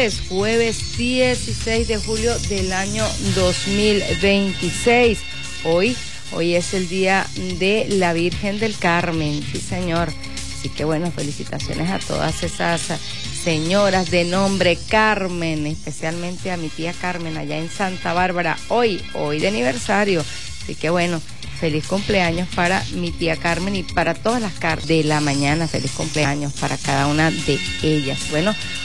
jueves 16 de julio del año 2026. Hoy es el día de la Virgen del Carmen, sí señor. Así que bueno, felicitaciones a todas esas señoras de nombre Carmen, especialmente a mi tía Carmen allá en Santa Bárbara, hoy de aniversario. Así que bueno, feliz cumpleaños para mi tía Carmen y para todas las Carmen de la mañana, feliz cumpleaños para cada una de ellas. Bueno,